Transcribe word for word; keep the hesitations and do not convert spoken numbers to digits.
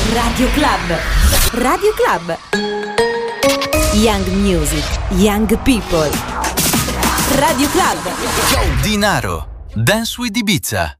Radio Club. Radio Club. Young Music, Young People. Radio Club. Dinaro, Dance with Ibiza.